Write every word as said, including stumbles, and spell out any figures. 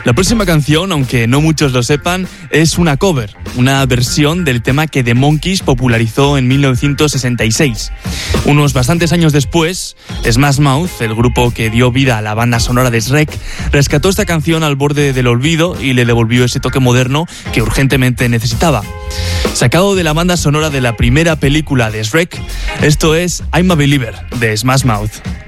La próxima canción, aunque no muchos lo sepan, es una cover, una versión del tema que The Monkees popularizó en mil novecientos sesenta y seis. Unos bastantes años después, Smash Mouth, el grupo que dio vida a la banda sonora de Shrek, rescató esta canción al borde del olvido y le devolvió ese toque moderno que urgentemente necesitaba. Sacado de la banda sonora de la primera película de Shrek, esto es I'm a Believer, de Smash Mouth.